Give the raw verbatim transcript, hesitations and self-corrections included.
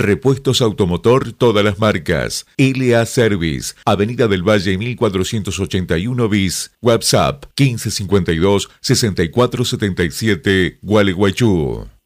Repuestos automotor, todas las marcas. L A Service, Avenida del Valle mil cuatrocientos ochenta y uno bis. WhatsApp quince cincuenta y dos sesenta y cuatro setenta y siete, Gualeguaychú.